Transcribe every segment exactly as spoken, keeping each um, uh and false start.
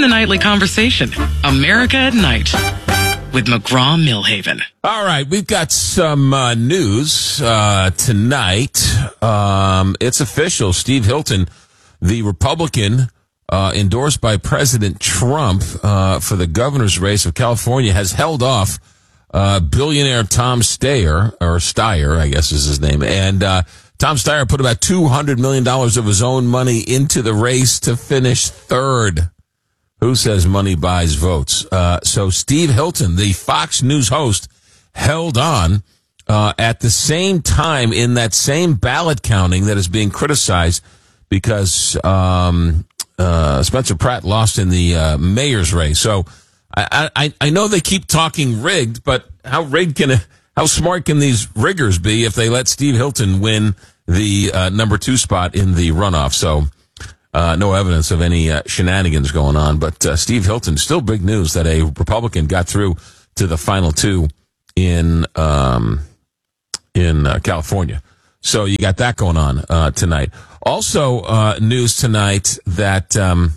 the nightly conversation. America at Night with McGraw-Millhaven. All right, we've got some uh, news uh, tonight. Um, it's official. Steve Hilton, the Republican uh, endorsed by President Trump uh, for the governor's race of California, has held off uh, billionaire Tom Steyer, or Steyer, I guess is his name. And uh, Tom Steyer put about two hundred million dollars of his own money into the race to finish third. Who says money buys votes? Uh, so Steve Hilton, the Fox News host, held on uh, at the same time in that same ballot counting that is being criticized because um, uh, Spencer Pratt lost in the uh, mayor's race. So I, I, I know they keep talking rigged, but how rigged can it, how smart can these riggers be if they let Steve Hilton win the uh, number two spot in the runoff? So. Uh, no evidence of any uh, shenanigans going on, but uh, Steve Hilton, still big news that a Republican got through to the final two in um, in uh, California. So you got that going on uh, tonight. Also, uh, news tonight that um,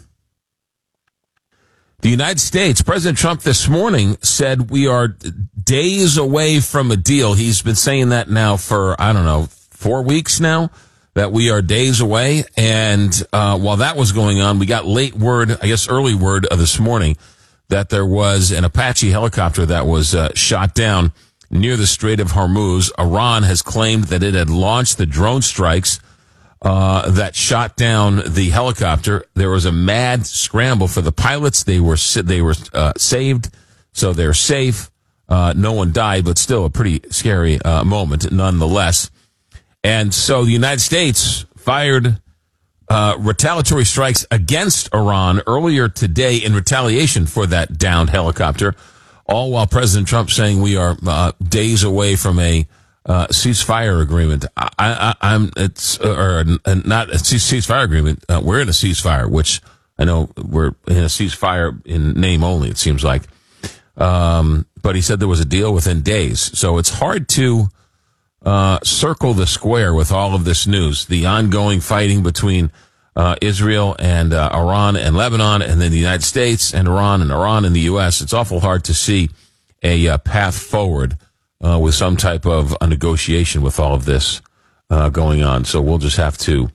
the United States, President Trump this morning said we are days away from a deal. He's been saying that now for, I don't know, four weeks now. That we are days away, and uh, while that was going on, we got late word, I guess early word of this morning, that there was an Apache helicopter that was uh, shot down near the Strait of Hormuz. Iran has claimed that it had launched the drone strikes uh, that shot down the helicopter. There was a mad scramble for the pilots. They were they were uh, saved, so they're safe. Uh, no one died, but still a pretty scary uh, moment nonetheless. And so the United States fired uh, retaliatory strikes against Iran earlier today in retaliation for that downed helicopter, all while President Trump saying we are uh, days away from a uh, ceasefire agreement. I, I, I'm it's uh, or uh, not a ceasefire agreement. Uh, we're in a ceasefire, which I know we're in a ceasefire in name only. It seems like, um, but he said there was a deal within days. So it's hard to. Uh, circle the square with all of this news, the ongoing fighting between uh, Israel and uh, Iran and Lebanon, and then the United States and Iran and Iran and the U S. It's awful hard to see a uh, path forward uh, with some type of a negotiation with all of this uh, going on. So we'll just have to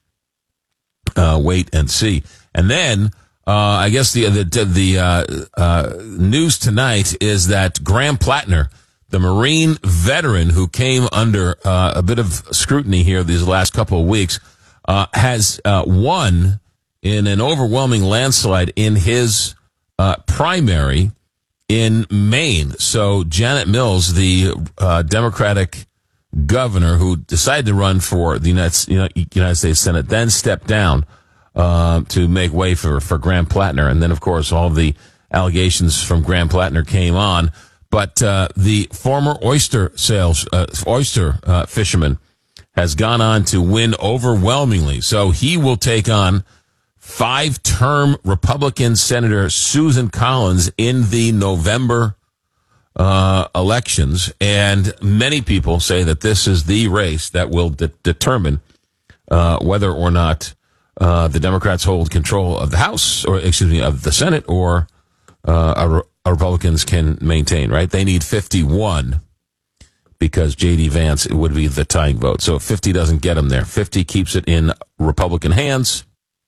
uh, wait and see. And then uh, I guess the the, the uh, uh, news tonight is that Graham Plattner, the Marine veteran who came under uh, a bit of scrutiny here these last couple of weeks, uh, has uh, won in an overwhelming landslide in his uh, primary in Maine. So Janet Mills, the uh, Democratic governor who decided to run for the United, you know, United States Senate, then stepped down uh, to make way for, for Graham Plattner. And then, of course, all of the allegations from Graham Plattner came on. But uh, the former oyster sales uh, oyster uh, fisherman has gone on to win overwhelmingly. So he will take on five-term Republican Senator Susan Collins in the November uh, elections. And many people say that this is the race that will de- determine uh, whether or not uh, the Democrats hold control of the House, or excuse me, of the Senate, or uh, a re- Republicans can maintain, right? They need fifty-one because J D Vance would be the tying vote. So if fifty doesn't get them there, fifty keeps it in Republican hands.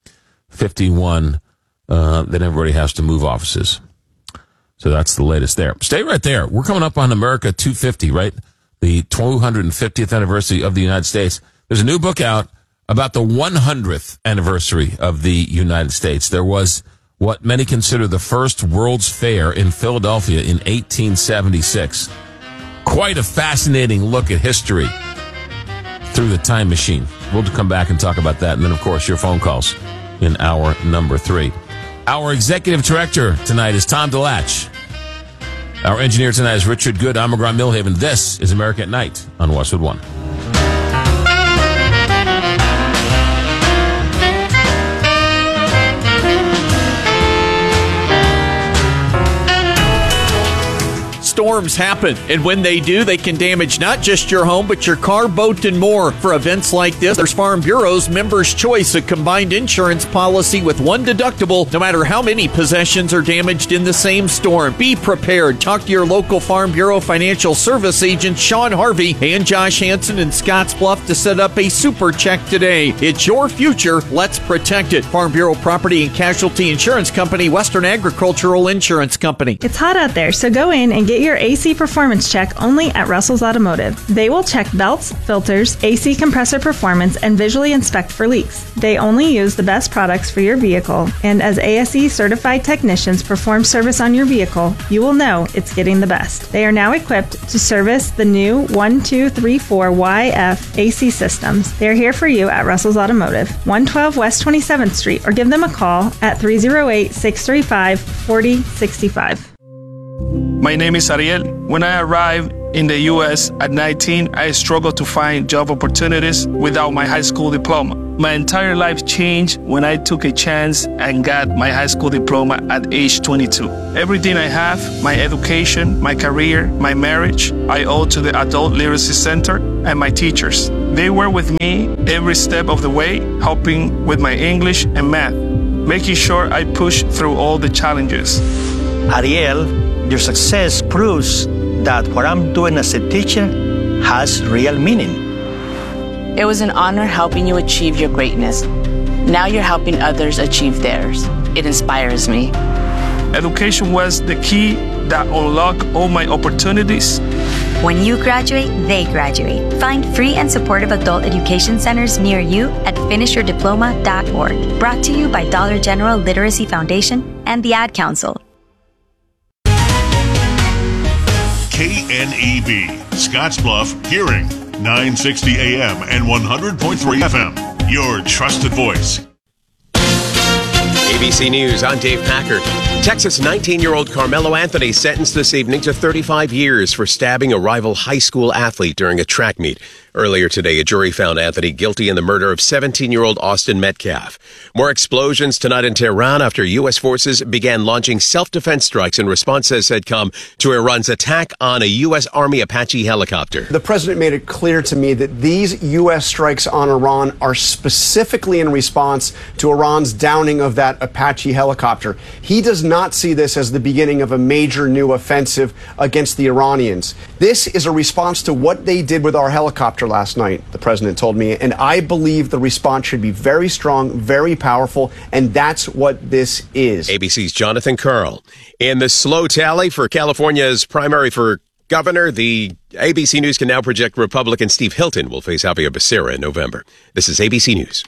fifty-one, uh, then everybody has to move offices. So that's the latest there. Stay right there. We're coming up on America two fifty, right? The two hundred fiftieth anniversary of the United States. There's a new book out about the one hundredth anniversary of the United States. There was what many consider the first World's Fair in Philadelphia in eighteen seventy-six. Quite a fascinating look at history through the time machine. We'll come back and talk about that. And then, of course, your phone calls in hour number three. Our executive director tonight is Tom DeLatch. Our engineer tonight is Richard Good. I'm McGraw-Millhaven. This is America at Night on Westwood One. Storm storms happen, and when they do, they can damage not just your home, but your car, boat, and more. For events like this, there's Farm Bureau's Members' Choice, a combined insurance policy with one deductible, no matter how many possessions are damaged in the same storm. Be prepared. Talk to your local Farm Bureau financial service agent, Sean Harvey, and Josh Hansen in Scottsbluff to set up a super check today. It's your future. Let's protect it. Farm Bureau Property and Casualty Insurance Company, Western Agricultural Insurance Company. It's hot out there, so go in and get your A C performance check only at Russell's Automotive. They will check belts, filters, A C compressor performance, and visually inspect for leaks. They only use the best products for your vehicle, and as A S E certified technicians perform service on your vehicle, you will know it's getting the best. They are now equipped to service the new one two three four Y F A C systems. They are here for you at Russell's Automotive, one twelve West twenty-seventh Street, or give them a call at three oh eight, six three five, four oh six five. My name is Ariel. When I arrived in the U S at nineteen, I struggled to find job opportunities without my high school diploma. My entire life changed when I took a chance and got my high school diploma at age twenty-two. Everything I have, my education, my career, my marriage, I owe to the Adult Literacy Center and my teachers. They were with me every step of the way, helping with my English and math, making sure I pushed through all the challenges. Ariel, your success proves that what I'm doing as a teacher has real meaning. It was an honor helping you achieve your greatness. Now you're helping others achieve theirs. It inspires me. Education was the key that unlocked all my opportunities. When you graduate, they graduate. Find free and supportive adult education centers near you at finish your diploma dot org. Brought to you by Dollar General Literacy Foundation and the Ad Council. K N E B, Scottsbluff, Hearing, nine sixty A M and one hundred point three F M. Your trusted voice. A B C News, I'm Dave Packard. Texas nineteen-year-old Carmelo Anthony sentenced this evening to thirty-five years for stabbing a rival high school athlete during a track meet. Earlier today, a jury found Anthony guilty in the murder of seventeen-year-old Austin Metcalf. More explosions tonight in Tehran after U S forces began launching self-defense strikes in response, as said, come to Iran's attack on a U S Army Apache helicopter. The president made it clear to me that these U S strikes on Iran are specifically in response to Iran's downing of that Apache helicopter. He does not see this as the beginning of a major new offensive against the Iranians. This is a response to what they did with our helicopter last night, the president told me, and I believe the response should be very strong, very powerful, and that's what this is. A B C's Jonathan Karl. In the slow tally for California's primary for governor, the A B C News can now project Republican Steve Hilton will face Javier Becerra in November. This is A B C News.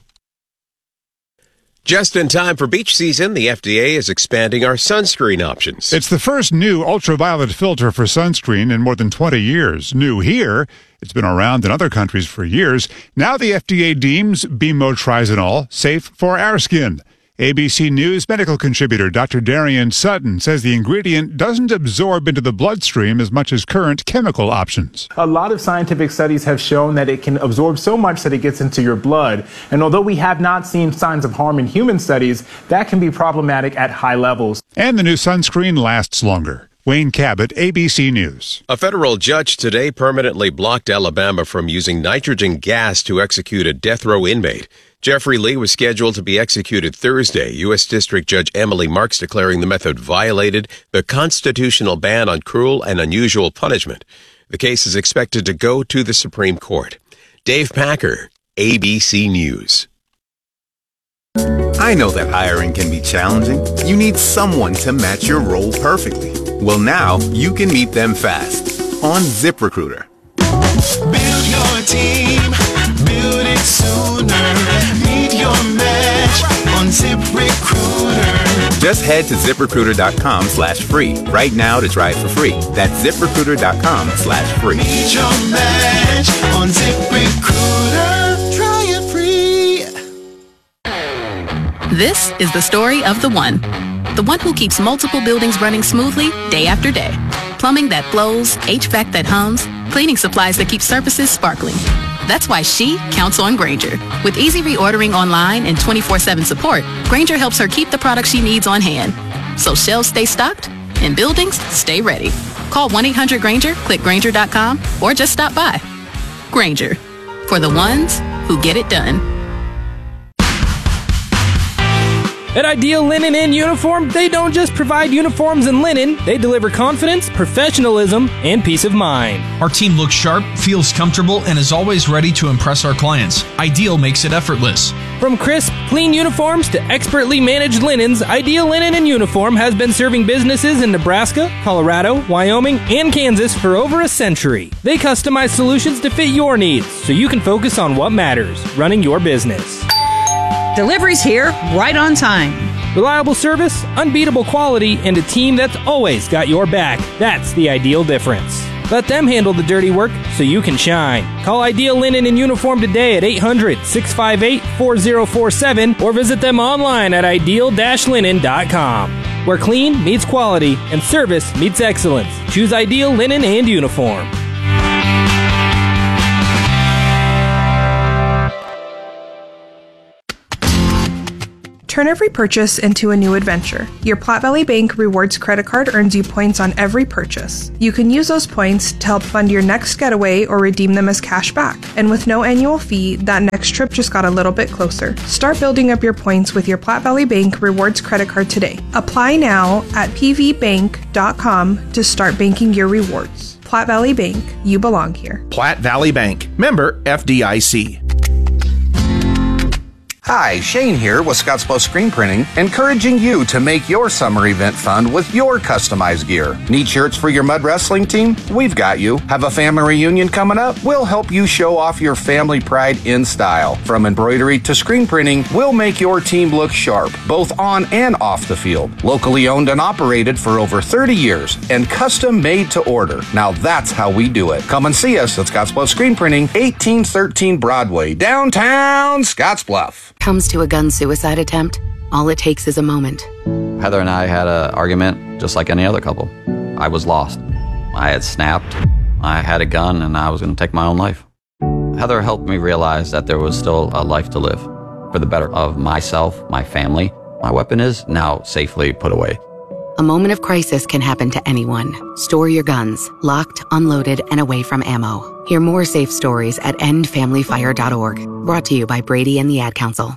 Just in time for beach season, the F D A is expanding our sunscreen options. It's the first new ultraviolet filter for sunscreen in more than twenty years. New here, it's been around in other countries for years. Now the F D A deems Bimo-Trizinol safe for our skin. A B C News medical contributor Doctor Darian Sutton says the ingredient doesn't absorb into the bloodstream as much as current chemical options. A lot of scientific studies have shown that it can absorb so much that it gets into your blood. And although we have not seen signs of harm in human studies, that can be problematic at high levels. And the new sunscreen lasts longer. Wayne Cabot, A B C News. A federal judge today permanently blocked Alabama from using nitrogen gas to execute a death row inmate. Jeffrey Lee was scheduled to be executed Thursday. U S District Judge Emily Marks declaring the method violated the constitutional ban on cruel and unusual punishment. The case is expected to go to the Supreme Court. Dave Packer, A B C News. I know that hiring can be challenging. You need someone to match your role perfectly. Well, now you can meet them fast on ZipRecruiter. Build your team, build it sooner. Meet your match on ZipRecruiter. Just head to ZipRecruiter.com slash free right now to try it for free. That's ZipRecruiter.com slash free. Meet your match on ZipRecruiter. Try it free. This is the story of the one. The one who keeps multiple buildings running smoothly day after day. Plumbing that flows, H V A C that hums, cleaning supplies that keep surfaces sparkling. That's why she counts on Grainger. With easy reordering online and twenty-four seven support, Grainger helps her keep the products she needs on hand. So shelves stay stocked and buildings stay ready. Call one eight hundred Granger, click Granger dot com, or just stop by. Granger, for the ones who get it done. At Ideal Linen and Uniform, they don't just provide uniforms and linen, they deliver confidence, professionalism, and peace of mind. Our team looks sharp, feels comfortable, and is always ready to impress our clients. Ideal makes it effortless. From crisp, clean uniforms to expertly managed linens, Ideal Linen and Uniform has been serving businesses in Nebraska, Colorado, Wyoming, and Kansas for over a century. They customize solutions to fit your needs so you can focus on what matters, running your business. Delivery's here, right on time. Reliable service, unbeatable quality, and a team that's always got your back. That's the Ideal difference. Let them handle the dirty work so you can shine. Call Ideal Linen and Uniform today at eight hundred, six five eight, four zero four seven or visit them online at ideal dash linen dot com. Where clean meets quality and service meets excellence. Choose Ideal Linen and Uniform. Turn every purchase into a new adventure. Your Platte Valley Bank Rewards credit card earns you points on every purchase. You can use those points to help fund your next getaway or redeem them as cash back. And with no annual fee, that next trip just got a little bit closer. Start building up your points with your Platte Valley Bank Rewards credit card today. Apply now at p v bank dot com to start banking your rewards. Platte Valley Bank, you belong here. Platte Valley Bank, member F D I C. Hi, Shane here with Scottsbluff Screen Printing, encouraging you to make your summer event fun with your customized gear. Need shirts for your mud wrestling team? We've got you. Have a family reunion coming up? We'll help you show off your family pride in style. From embroidery to screen printing, we'll make your team look sharp, both on and off the field. Locally owned and operated for over thirty years, and custom made to order. Now that's how we do it. Come and see us at Scottsbluff Screen Printing, eighteen thirteen Broadway, downtown Scottsbluff. Comes to a gun suicide attempt, all it takes is a moment. Heather and I had an argument just like any other couple. I was lost. I had snapped. I had a gun and I was going to take my own life. Heather helped me realize that there was still a life to live for the better of myself, my family. My weapon is now safely put away. A moment of crisis can happen to anyone. Store your guns, locked, unloaded, and away from ammo. Hear more safe stories at end family fire dot org. Brought to you by Brady and the Ad Council.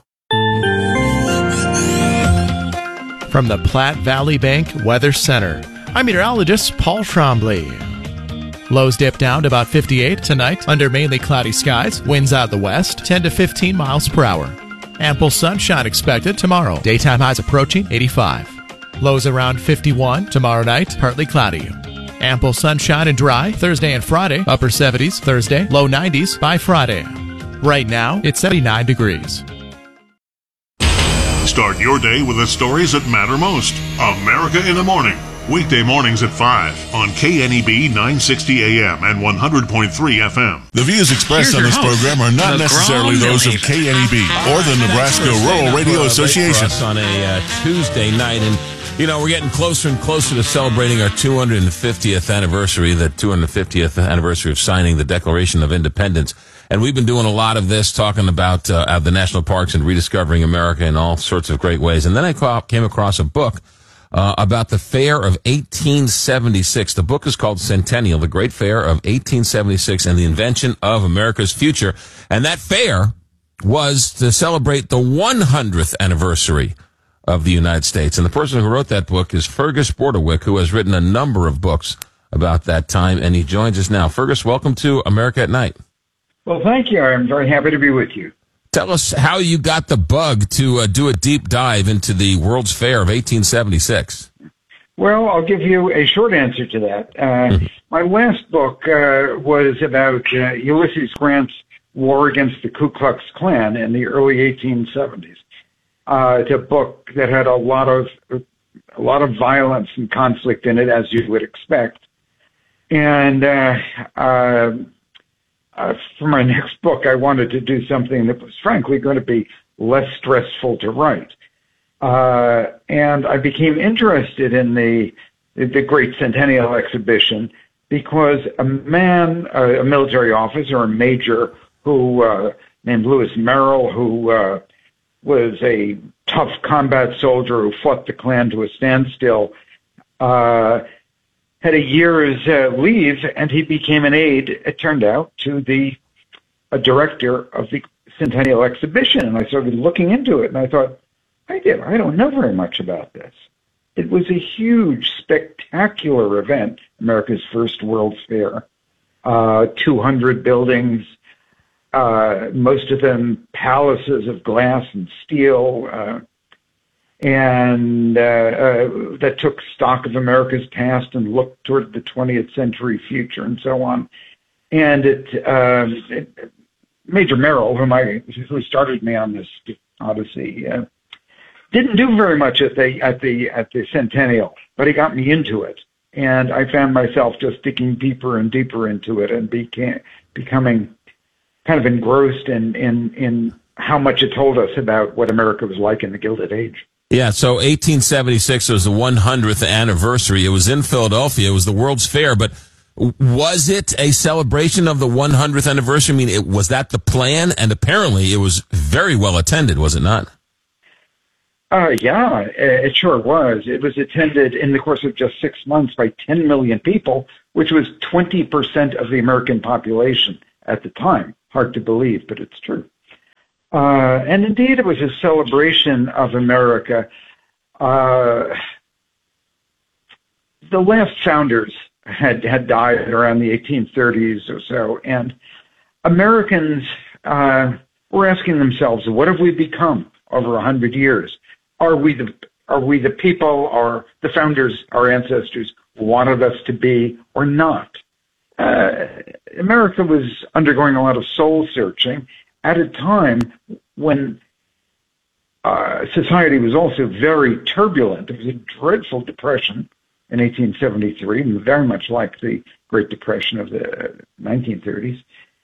From the Platte Valley Bank Weather Center, I'm meteorologist Paul Trombley. Lows dip down to about fifty-eight tonight under mainly cloudy skies. Winds out the west, ten to fifteen miles per hour. Ample sunshine expected tomorrow. Daytime highs approaching eighty-five. Lows around fifty-one tomorrow night, partly cloudy. Ample sunshine and dry Thursday and Friday, upper seventies Thursday, low nineties by Friday. Right now, it's seventy-nine degrees. Start your day with the stories that matter most. America in the Morning. Weekday mornings at five on K N E B nine sixty A M and one hundred point three F M. The views expressed Here's on this host, program are not necessarily those of K N E B or the Nebraska Rural Radio Association. On a uh, Tuesday night, and you know, we're getting closer and closer to celebrating our two hundred fiftieth anniversary, the two hundred fiftieth anniversary of signing the Declaration of Independence. And we've been doing a lot of this, talking about uh, the national parks and rediscovering America in all sorts of great ways. And then I came across a book uh, about the Fair of eighteen seventy-six. The book is called Centennial, the Great Fair of eighteen seventy-six and the Invention of America's Future. And that fair was to celebrate the one hundredth anniversary of the United States. And the person who wrote that book is Fergus Bordewick, who has written a number of books about that time, and he joins us now. Fergus, welcome to America at Night. Well, thank you. I'm very happy to be with you. Tell us how you got the bug to uh, do a deep dive into the World's Fair of eighteen seventy-six. Well, I'll give you a short answer to that. Uh, mm-hmm. My last book uh, was about uh, Ulysses Grant's war against the Ku Klux Klan in the early eighteen seventies. Uh, it's a book that had a lot of a lot of violence and conflict in it, as you would expect. And uh, uh, uh, for my next book, I wanted to do something that was frankly going to be less stressful to write. Uh, and I became interested in the the Great Centennial Exhibition because a man, uh, a military officer, a major who uh, named Lewis Merrill, who uh, was a tough combat soldier who fought the Klan to a standstill, uh, had a year's uh, leave, and he became an aide, it turned out, to the a director of the Centennial Exhibition. And I started looking into it, and I thought, I did. I don't know very much about this. It was a huge, spectacular event, America's first World's Fair. Uh, two hundred buildings, uh, most of them palaces of glass and steel, uh, and uh, uh, that took stock of America's past and looked toward the twentieth century future and so on. And it, uh, it Major Merrill, whom I, who started me on this odyssey, uh, didn't do very much at the at the at the Centennial, but he got me into it, and I found myself just digging deeper and deeper into it, and became becoming kind of engrossed in in in how much it told us about what America was like in the Gilded Age. Yeah, so eighteen seventy-six was the one hundredth anniversary. It was in Philadelphia. It was the World's Fair, but was it a celebration of the one hundredth anniversary? I mean, it, was that the plan? And apparently it was very well attended, was it not? Uh, yeah, it sure was. It was attended in the course of just six months by ten million people, which was twenty percent of the American population at the time. Hard to believe, but it's true. Uh, and indeed, it was a celebration of America. Uh, the last founders had, had died around the eighteen thirties or so, and Americans uh, were asking themselves, what have we become over a hundred years? Are we the are we the people, or the founders, our ancestors, wanted us to be, or not? Uh, America was undergoing a lot of soul searching at a time when uh, society was also very turbulent. There was a dreadful depression in eighteen seventy-three, very much like the Great Depression of the nineteen thirties.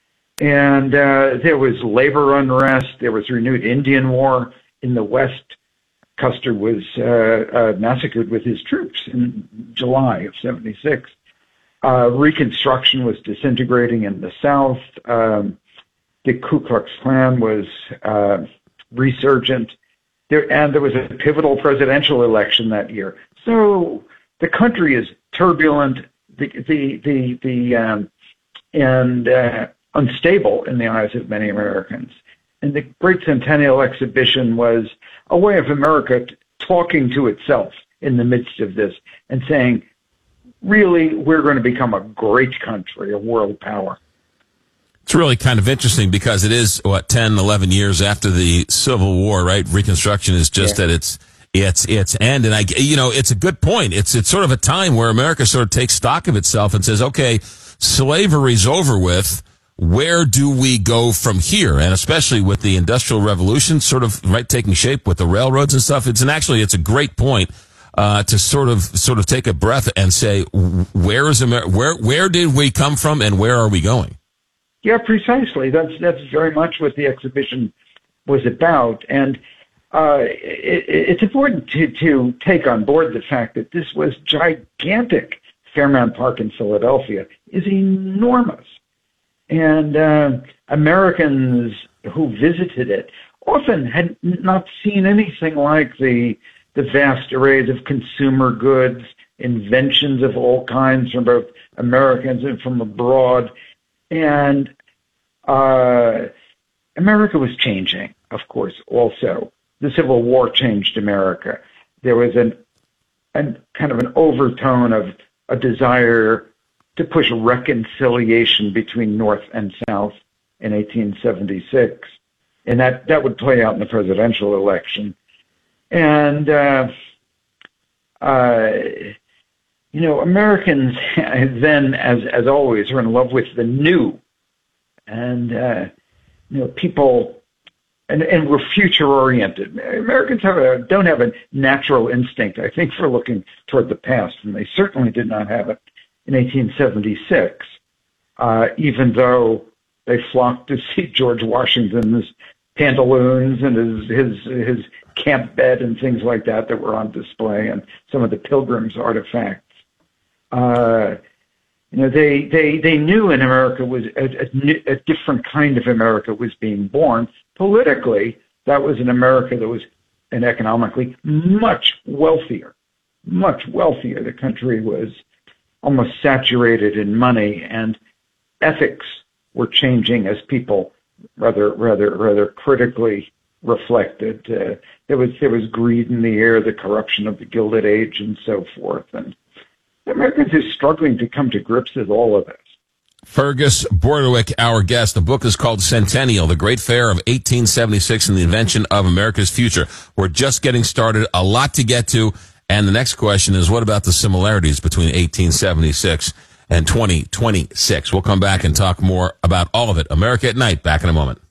And uh, there was labor unrest. There was renewed Indian War in the West. Custer was uh, uh, massacred with his troops in July of seventy-six. Uh, Reconstruction was disintegrating in the South. Um, the Ku Klux Klan was uh, resurgent. There, and there was a pivotal presidential election that year. So the country is turbulent, the the the, the um, and uh, unstable in the eyes of many Americans. And the Great Centennial Exhibition was a way of America t- talking to itself in the midst of this and saying, really, we're going to become a great country, a world power. It's really kind of interesting because it is, what, ten, eleven years after the Civil War, right? Reconstruction is just yeah. at its its its end. And, I, you know, it's a good point. It's, it's sort of a time where America sort of takes stock of itself and says, okay, slavery's over with. Where do we go from here? And especially with the Industrial Revolution sort of right taking shape with the railroads and stuff, it's an actually it's a great point uh, to sort of sort of take a breath and say, where is America? Where where did we come from, and where are we going? Yeah, precisely. That's that's very much what the exhibition was about, and uh, it, it's important to to take on board the fact that this was gigantic. Fairmount Park in Philadelphia is enormous. And uh, Americans who visited it often had not seen anything like the the vast arrays of consumer goods, inventions of all kinds from both Americans and from abroad. And uh, America was changing, of course, also. The Civil War changed America. There was an, an kind of an overtone of a desire to push reconciliation between North and South in eighteen seventy-six. And that, that would play out in the presidential election. And, uh, uh, you know, Americans then, as, as always, are in love with the new. And, uh, you know, people, and, and we're future-oriented. Americans have a, don't have a natural instinct, I think, for looking toward the past, and they certainly did not have it in eighteen seventy-six, uh, even though they flocked to see George Washington's pantaloons and his, his his camp bed and things like that that were on display, and some of the Pilgrim's artifacts. Uh, you know, they they they knew in America was a, a, a different kind of America was being born. Politically, that was an America that was, and economically, much wealthier, much wealthier. The country was almost saturated in money, and ethics were changing as people rather rather rather critically reflected. Uh, there was there was greed in the air, the corruption of the Gilded Age, and so forth. And Americans are struggling to come to grips with all of this. Fergus Bordewick, our guest. The book is called Centennial, The Great Fair of eighteen seventy-six and the Invention of America's Future. We're just getting started. A lot to get to. And the next question is, what about the similarities between eighteen seventy-six and twenty twenty-six? We'll come back and talk more about all of it. America at Night, back in a moment.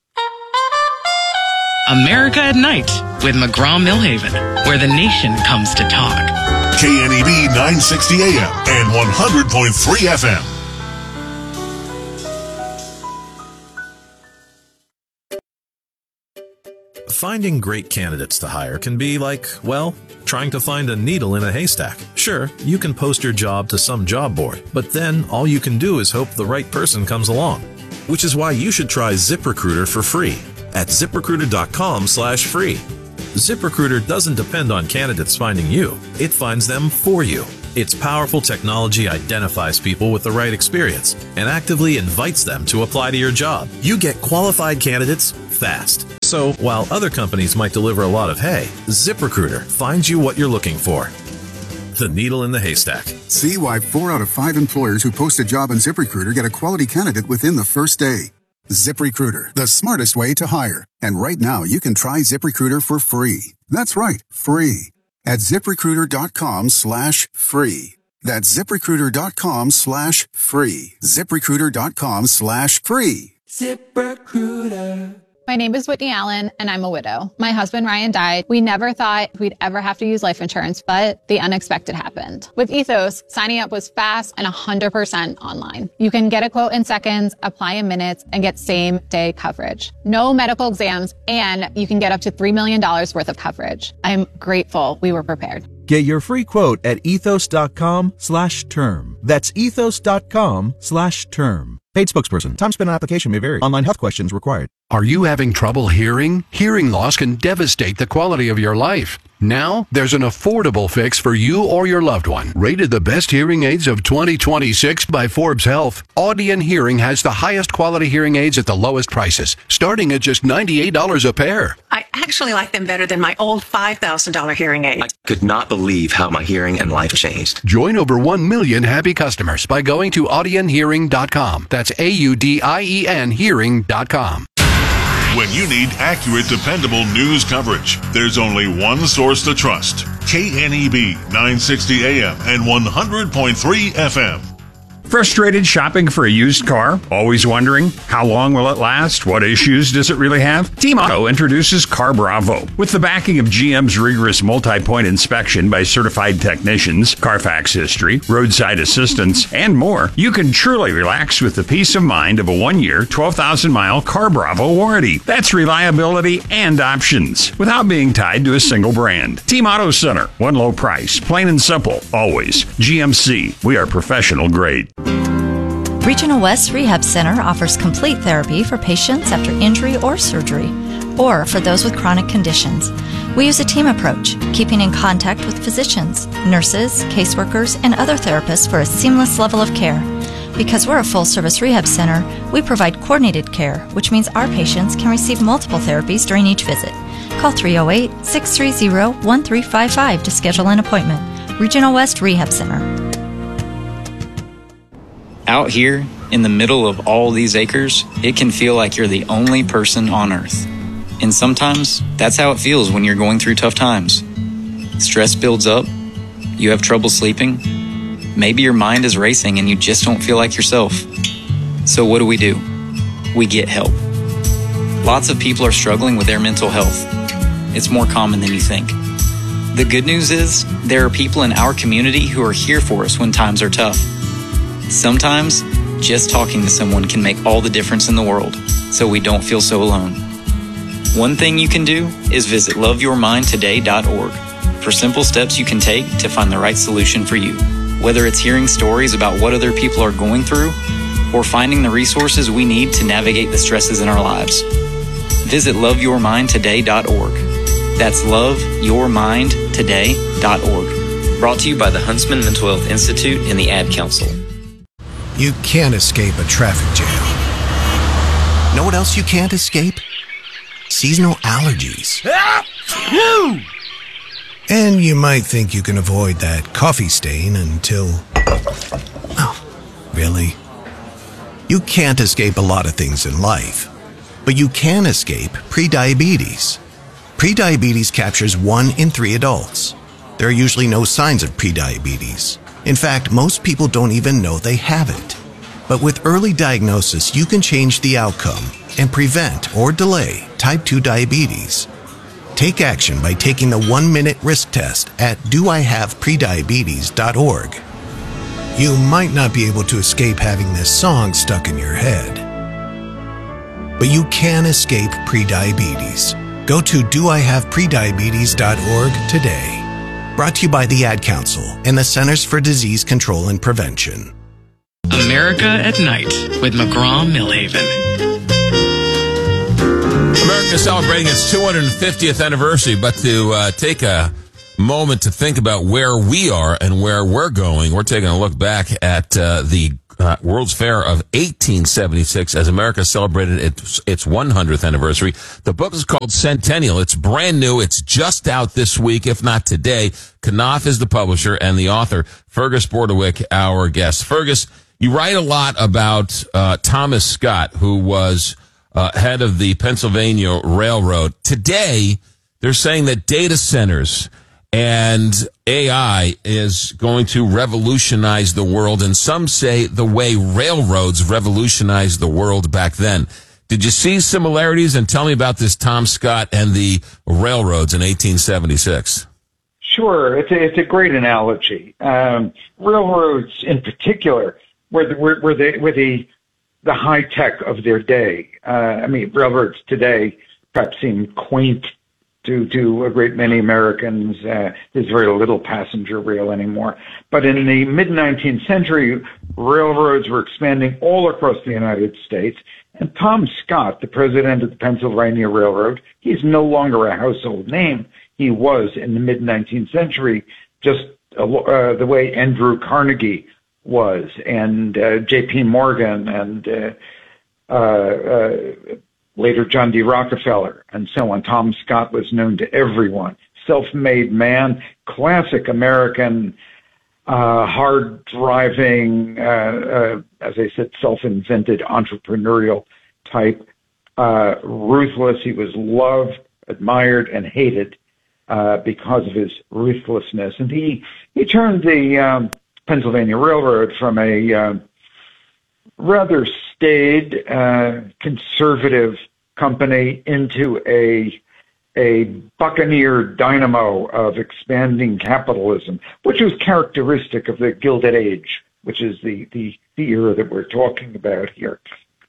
America at Night with McGraw-Millhaven, where the nation comes to talk. K N E B nine sixty A M and one hundred point three F M. Finding great candidates to hire can be like, well, trying to find a needle in a haystack. Sure, you can post your job to some job board, but then all you can do is hope the right person comes along. Which is why you should try ZipRecruiter for free at ZipRecruiter.com slash free. ZipRecruiter doesn't depend on candidates finding you. It finds them for you. Its powerful technology identifies people with the right experience and actively invites them to apply to your job. You get qualified candidates fast. So while other companies might deliver a lot of hay, ZipRecruiter finds you what you're looking for. The needle in the haystack. See why four out of five employers who post a job on ZipRecruiter get a quality candidate within the first day. ZipRecruiter, the smartest way to hire. And right now, you can try ZipRecruiter for free. That's right, free. At ZipRecruiter.com slash free. That's ZipRecruiter.com slash free. ZipRecruiter.com slash free. ZipRecruiter. My name is Whitney Allen, and I'm a widow. My husband, Ryan, died. We never thought we'd ever have to use life insurance, but the unexpected happened. With Ethos, signing up was fast and one hundred percent online. You can get a quote in seconds, apply in minutes, and get same-day coverage. No medical exams, and you can get up to three million dollars worth of coverage. I'm grateful we were prepared. Get your free quote at ethos.com slash term. That's ethos.com slash term. Paid spokesperson. Time spent on application may vary. Online health questions required. Are you having trouble hearing? Hearing loss can devastate the quality of your life. Now, there's an affordable fix for you or your loved one. Rated the best hearing aids of twenty twenty-six by Forbes Health, Audion Hearing has the highest quality hearing aids at the lowest prices, starting at just ninety-eight dollars a pair. I actually like them better than my old five thousand dollars hearing aid. I could not believe how my hearing and life changed. Join over one million happy customers by going to audion hearing dot com. That's A U D I E N hearing dot com. When you need accurate, dependable news coverage, there's only one source to trust. K N E B nine sixty A M and one hundred point three F M. Frustrated shopping for a used car? Always wondering, how long will it last? What issues does it really have? Team Auto introduces Car Bravo. With the backing of G M's rigorous multi-point inspection by certified technicians, Carfax history, roadside assistance, and more, you can truly relax with the peace of mind of a one-year, twelve thousand mile Car Bravo warranty. That's reliability and options, without being tied to a single brand. Team Auto Center, one low price, plain and simple, always. G M C, we are professional grade. Regional West Rehab Center offers complete therapy for patients after injury or surgery, or for those with chronic conditions. We use a team approach, keeping in contact with physicians, nurses, caseworkers, and other therapists for a seamless level of care. Because we're a full-service rehab center, we provide coordinated care, which means our patients can receive multiple therapies during each visit. Call three oh eight, six three zero, one three five five to schedule an appointment. Regional West Rehab Center. Out here, in the middle of all these acres, it can feel like you're the only person on Earth. And sometimes, that's how it feels when you're going through tough times. Stress builds up, you have trouble sleeping, maybe your mind is racing and you just don't feel like yourself. So what do we do? We get help. Lots of people are struggling with their mental health. It's more common than you think. The good news is, there are people in our community who are here for us when times are tough. Sometimes, just talking to someone can make all the difference in the world, so we don't feel so alone. One thing you can do is visit love your mind today dot org for simple steps you can take to find the right solution for you. Whether it's hearing stories about what other people are going through, or finding the resources we need to navigate the stresses in our lives. Visit love your mind today dot org. That's love your mind today dot org. Brought to you by the Huntsman Mental Health Institute and the Ad Council. You can't escape a traffic jam. Know what else you can't escape? Seasonal allergies. And you might think you can avoid that coffee stain until... Oh, really? You can't escape a lot of things in life, but you can escape prediabetes. Prediabetes captures one in three adults. There are usually no signs of prediabetes. In fact, most people don't even know they have it. But with early diagnosis, you can change the outcome and prevent or delay type two diabetes. Take action by taking the one-minute risk test at do I have prediabetes dot org. You might not be able to escape having this song stuck in your head, but you can escape prediabetes. Go to do I have prediabetes dot org today. Brought to you by the Ad Council and the Centers for Disease Control and Prevention. America at Night with McGraw-Millhaven. America is celebrating its two hundred fiftieth anniversary, but to uh, take a moment to think about where we are and where we're going, we're taking a look back at uh, the uh, World's Fair of eighteen seventy-six as America celebrated its, its one hundredth anniversary. The book is called Centennial. It's brand new. It's just out this week, if not today. Knopf is the publisher and the author, Fergus Bordewick, our guest. Fergus, you write a lot about uh, Thomas Scott, who was uh, head of the Pennsylvania Railroad. Today, they're saying that data centers and A I is going to revolutionize the world, and some say the way railroads revolutionized the world back then. Did you see similarities? And tell me about this Tom Scott and the railroads in eighteen seventy-six. Sure, it's a, it's a great analogy. Um, railroads, in particular, were the, were, were the were the the high tech of their day. Uh, I mean, railroads today perhaps seem quaint to to a great many Americans. Uh, there's very little passenger rail anymore. But in the mid nineteenth century, railroads were expanding all across the United States. And Tom Scott, the president of the Pennsylvania Railroad, he's no longer a household name. He was in the mid nineteenth century, just uh, the way Andrew Carnegie was, and uh, J P Morgan, and uh, uh, uh, later John D. Rockefeller, and so on. Tom Scott was known to everyone. Self-made man, classic American, uh, hard-driving, uh, uh, as I said, self-invented entrepreneurial type, uh, ruthless. He was loved, admired, and hated uh, because of his ruthlessness. And he, he turned the um, Pennsylvania Railroad from a uh, rather staid, uh, conservative company into a a buccaneer dynamo of expanding capitalism, which was characteristic of the Gilded Age, which is the, the, the era that we're talking about here.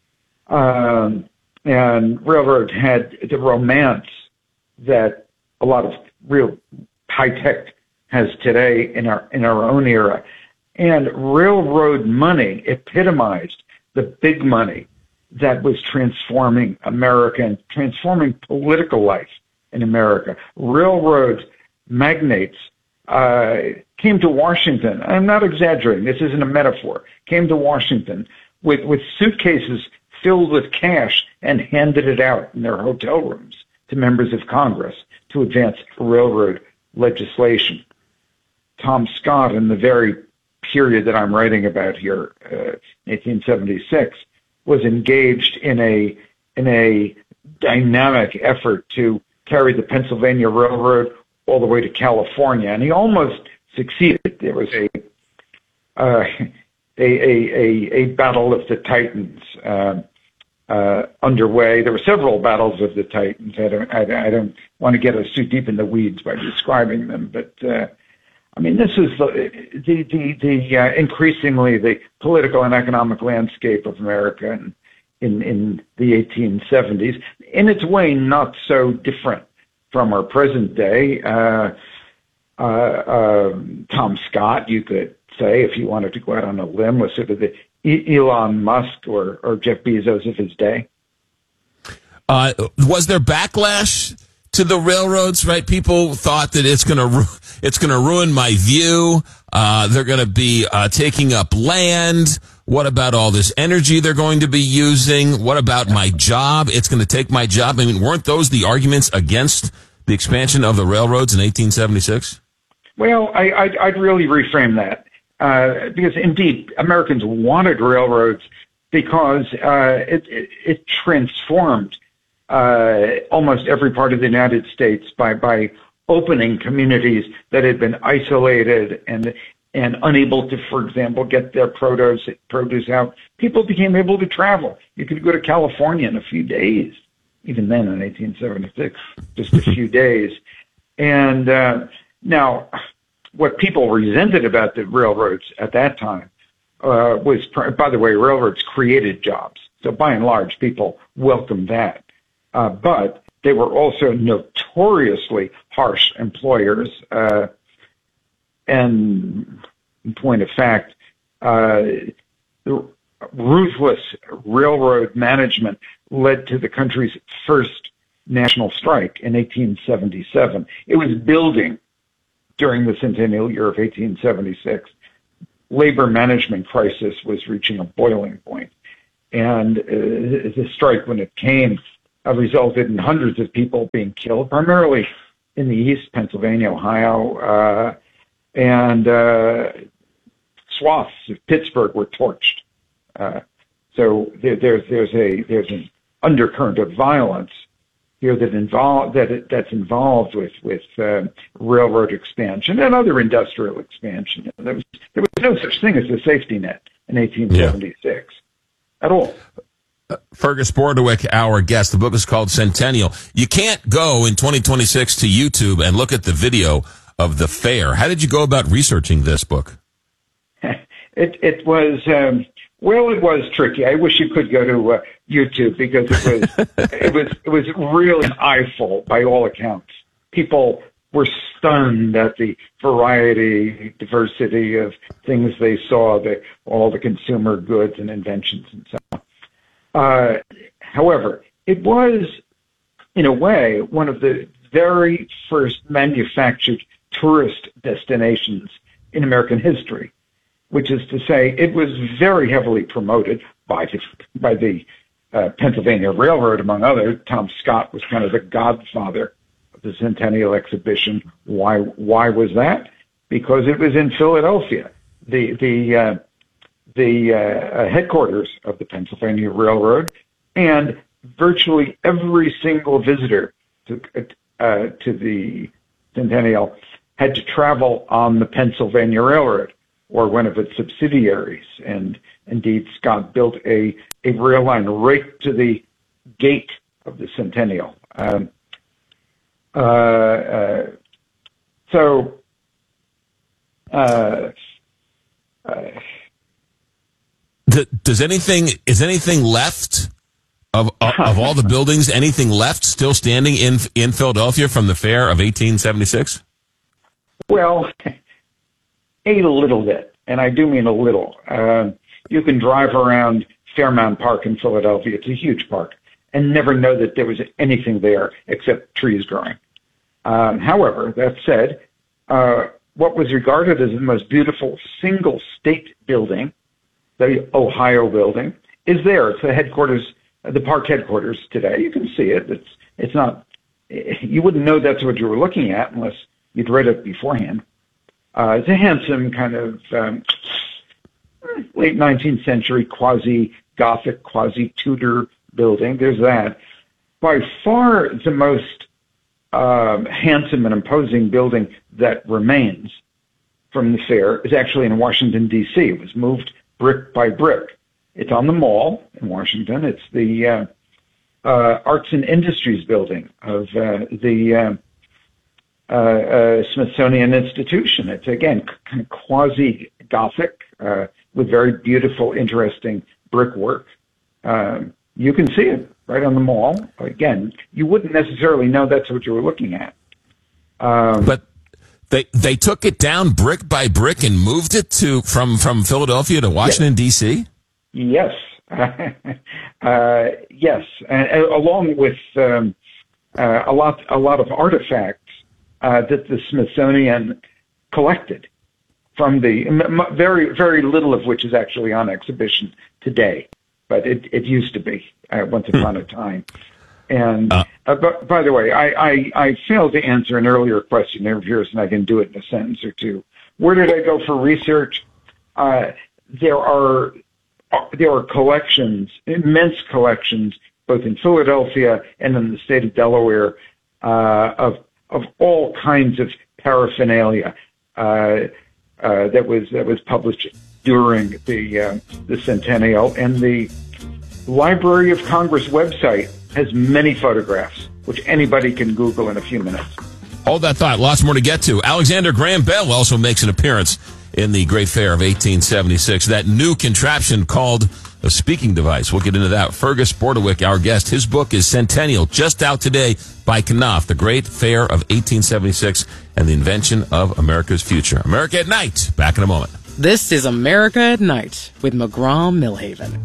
Um, and railroad had the romance that a lot of real high tech has today in our in our own era. And railroad money epitomized the big money that was transforming America and transforming political life in America. Railroad magnates uh, came to Washington. I'm not exaggerating. This isn't a metaphor. Came to Washington with, with suitcases filled with cash and handed it out in their hotel rooms to members of Congress to advance railroad legislation. Tom Scott, in the very period that I'm writing about here, uh, eighteen seventy-six, was engaged in a in a dynamic effort to carry the Pennsylvania Railroad all the way to California, and he almost succeeded. There was a uh, a, a, a a battle of the Titans uh, uh, underway. There were several battles of the Titans. I don't I, I don't want to get us too deep in the weeds by describing them, but. Uh, I mean, this is the the the, the uh, increasingly the political and economic landscape of America in, in in the eighteen seventies. In its way, not so different from our present day. Uh, uh, uh, Tom Scott, you could say, if you wanted to go out on a limb, was sort of the Elon Musk or or Jeff Bezos of his day. Uh, was there backlash to the railroads, right? People thought that it's going to ru- it's going to ruin my view. Uh, they're going to be uh, taking up land. What about all this energy they're going to be using? What about my job? It's going to take my job. I mean, weren't those the arguments against the expansion of the railroads in eighteen seventy-six? Well, I, I'd, I'd really reframe that uh, because, indeed, Americans wanted railroads because uh, it, it, it transformed uh, almost every part of the United States by by opening communities that had been isolated and and unable to, for example, get their produce produce out. People became able to travel. You could go to California in a few days, even then in eighteen seventy-six, just a few days. And uh, now, what people resented about the railroads at that time uh, was, by the way, railroads created jobs. So by and large, people welcomed that. Uh, but they were also notoriously harsh employers. Uh, and in point of fact, uh, the ruthless railroad management led to the country's first national strike in eighteen seventy-seven. It was building during the centennial year of eighteen seventy-six. Labor management crisis was reaching a boiling point. And uh, the strike, when it came, uh, resulted in hundreds of people being killed, primarily in the East, Pennsylvania, Ohio, uh, and uh, swaths of Pittsburgh were torched. Uh, so there, there's there's a there's an undercurrent of violence here that involve that it, that's involved with with uh, railroad expansion and other industrial expansion. There was there was no such thing as a safety net in eighteen seventy-six yeah. at all. Uh, Fergus Bordewick, our guest. The book is called Centennial. You can't go in twenty twenty-six to YouTube and look at the video of the fair. How did you go about researching this book? It it was um, well, it was tricky. I wish you could go to uh, YouTube because it was it was it was really an eyeful by all accounts. People were stunned at the variety, diversity of things they saw, the all the consumer goods and inventions and so on. Uh, however, it was, in a way, one of the very first manufactured tourist destinations in American history, which is to say it was very heavily promoted by the, by the uh, Pennsylvania Railroad, among others. Tom Scott was kind of the godfather of the Centennial Exhibition. Why Why was that? Because it was in Philadelphia. The, the, uh, the uh, headquarters of the Pennsylvania Railroad, and virtually every single visitor to, uh, to the Centennial had to travel on the Pennsylvania Railroad or one of its subsidiaries. And indeed, Scott built a, a rail line right to the gate of the Centennial. Um, uh, uh, so, uh, uh, Does anything, is anything left of, of of all the buildings, anything left still standing in in Philadelphia from the fair of eighteen seventy-six? Well, a little bit, and I do mean a little. Uh, you can drive around Fairmount Park in Philadelphia. It's a huge park, and never know that there was anything there except trees growing. Um, however, that said, uh, what was regarded as the most beautiful single state building, the Ohio building, is there. It's the headquarters, the park headquarters today. You can see it. It's it's not. You wouldn't know that's what you were looking at unless you'd read it beforehand. Uh, it's a handsome kind of um, late nineteenth century quasi-Gothic, quasi-Tudor building. There's that. By far the most um, handsome and imposing building that remains from the fair is actually in Washington, D C. It was moved brick by brick. It's on the Mall in Washington. It's the uh, uh, Arts and Industries building of uh, the uh, uh, uh, Smithsonian Institution. It's, again, kind of quasi-Gothic uh, with very beautiful, interesting brickwork. Um, you can see it right on the Mall. Again, you wouldn't necessarily know that's what you were looking at. Um, but They they took it down brick by brick and moved it to from, from Philadelphia to Washington, D C? Yes. uh, yes. And, and along with um, uh, a lot a lot of artifacts uh, that the Smithsonian collected from the m- very very little of which is actually on exhibition today, but it, it used to be uh, once upon a time. And uh, uh, but, by the way, I, I, I failed to answer an earlier question of yours, and I can do it in a sentence or two. Where did I go for research? Uh, there are there are collections, immense collections, both in Philadelphia and in the state of Delaware, uh, of of all kinds of paraphernalia uh, uh, that was that was published during the uh, the centennial. And the Library of Congress website has many photographs, which anybody can Google in a few minutes. Hold that thought. Lots more to get to. Alexander Graham Bell also makes an appearance in the Great Fair of eighteen seventy-six. That new contraption called a speaking device. We'll get into that. Fergus Bordewick, our guest. His book is Centennial, just out today by Knopf, The Great Fair of eighteen seventy-six and the Invention of America's Future. America at Night. Back in a moment. This is America at Night with McGraw-Millhaven.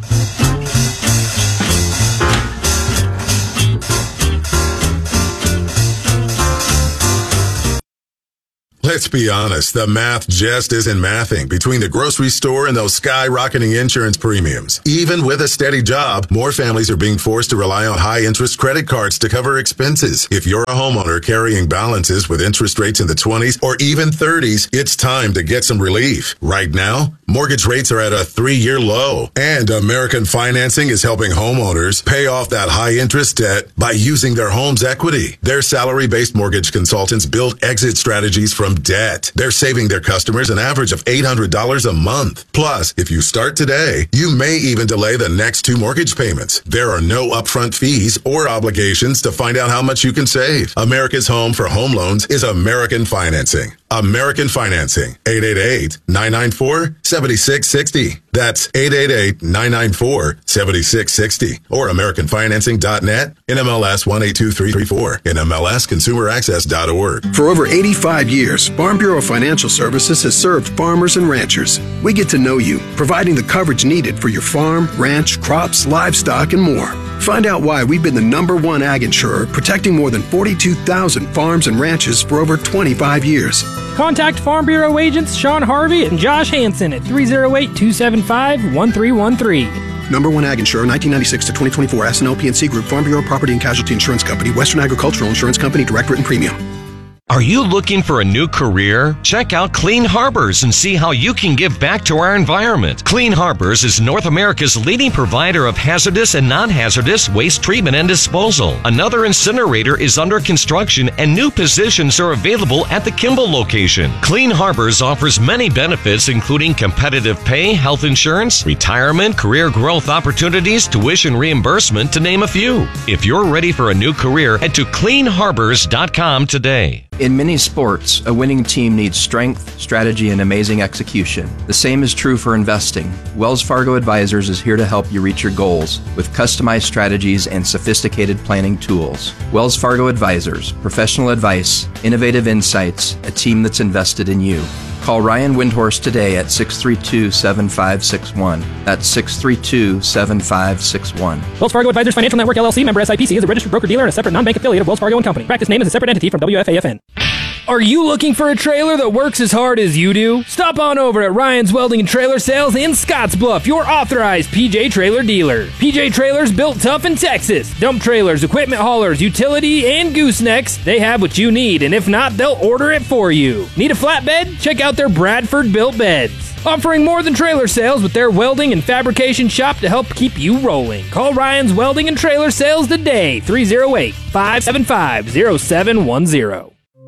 Let's be honest, the math just isn't mathing between the grocery store and those skyrocketing insurance premiums. Even with a steady job, more families are being forced to rely on high-interest credit cards to cover expenses. If you're a homeowner carrying balances with interest rates in the twenties or even thirties, it's time to get some relief. Right now, mortgage rates are at a three-year low, and American Financing is helping homeowners pay off that high-interest debt by using their home's equity. Their salary-based mortgage consultants build exit strategies from debt. They're saving their customers an average of eight hundred dollars a month. Plus, if you start today, you may even delay the next two mortgage payments. There are no upfront fees or obligations to find out how much you can save. America's home for home loans is American Financing. American Financing. eight eight eight, nine nine four, seven six six zero. That's eight eight eight, nine nine four, seven six six zero. Or American Financing dot net, N M L S one eight two three three four, N M L S consumer access dot org. For over eighty-five years, Farm Bureau Financial Services has served farmers and ranchers. We get to know you, providing the coverage needed for your farm, ranch, crops, livestock, and more. Find out why we've been the number one ag insurer, protecting more than forty-two thousand farms and ranches for over twenty-five years. Contact Farm Bureau agents Sean Harvey and Josh Hansen at three oh eight, two seven five, one three one three. Number one ag insurer, nineteen ninety-six to twenty twenty-four, S and L P N C Group, Farm Bureau Property and Casualty Insurance Company, Western Agricultural Insurance Company, direct written premium. Are you looking for a new career? Check out Clean Harbors and see how you can give back to our environment. Clean Harbors is North America's leading provider of hazardous and non-hazardous waste treatment and disposal. Another incinerator is under construction and new positions are available at the Kimball location. Clean Harbors offers many benefits including competitive pay, health insurance, retirement, career growth opportunities, tuition reimbursement, to name a few. If you're ready for a new career, head to clean harbors dot com today. In many sports, a winning team needs strength, strategy, and amazing execution. The same is true for investing. Wells Fargo Advisors is here to help you reach your goals with customized strategies and sophisticated planning tools. Wells Fargo Advisors, professional advice, innovative insights, a team that's invested in you. Call Ryan Windhorst today at six three two, seven five six one. That's six three two, seven five six one. Wells Fargo Advisors Financial Network L L C, member S I P C, is a registered broker-dealer and a separate non-bank affiliate of Wells Fargo and Company. Practice name is a separate entity from W F A F N. Are you looking for a trailer that works as hard as you do? Stop on over at Ryan's Welding and Trailer Sales in Scottsbluff, your authorized P J Trailer dealer. P J Trailers built tough in Texas. Dump trailers, equipment haulers, utility, and goosenecks. They have what you need, and if not, they'll order it for you. Need a flatbed? Check out their Bradford built beds. Offering more than trailer sales with their welding and fabrication shop to help keep you rolling. Call Ryan's Welding and Trailer Sales today, three oh eight, five seven five, oh seven one oh.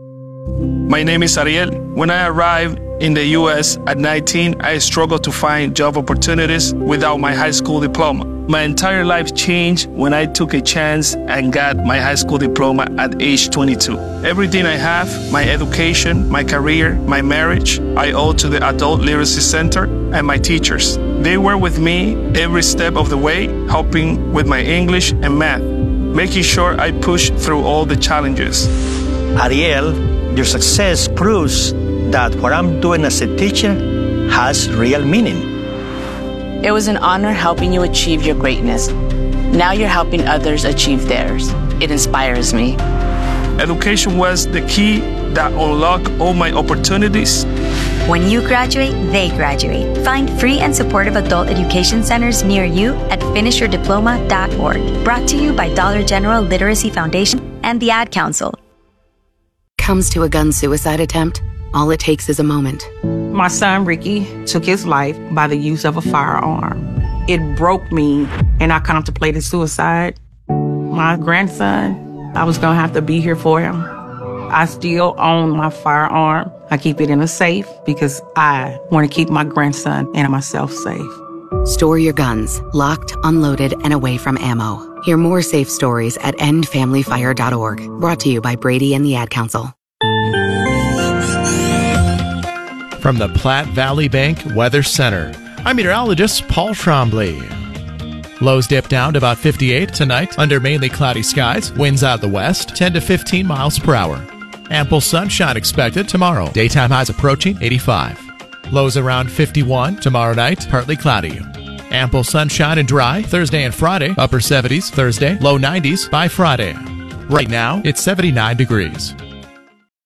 My name is Ariel. When I arrived in the U S at nineteen, I struggled to find job opportunities without my high school diploma. My entire life changed when I took a chance and got my high school diploma at age twenty-two. Everything I have, my education, my career, my marriage, I owe to the Adult Literacy Center and my teachers. They were with me every step of the way, helping with my English and math, making sure I pushed through all the challenges. Ariel, your success proves that what I'm doing as a teacher has real meaning. It was an honor helping you achieve your greatness. Now you're helping others achieve theirs. It inspires me. Education was the key that unlocked all my opportunities. When you graduate, they graduate. Find free and supportive adult education centers near you at finish your diploma dot org. Brought to you by Dollar General Literacy Foundation and the Ad Council. Comes to a gun suicide attempt, all it takes is a moment. My son Ricky took his life by the use of a firearm. It broke me, and I contemplated suicide. My grandson, I was gonna have to be here for him. I still own my firearm. I keep it in a safe because I want to keep my grandson and myself safe. Store your guns, locked, unloaded, and away from ammo. Hear more safe stories at end family fire dot org. Brought to you by Brady and the Ad Council. From the Platte Valley Bank Weather Center, I'm meteorologist Paul Trombley. Lows dip down to about fifty-eight tonight under mainly cloudy skies. Winds out of the west, ten to fifteen miles per hour. Ample sunshine expected tomorrow. Daytime highs approaching eighty-five. Lows around fifty-one tomorrow night, partly cloudy. Ample sunshine and dry Thursday and Friday. Upper seventies Thursday, low nineties by Friday. Right now, it's seventy-nine degrees.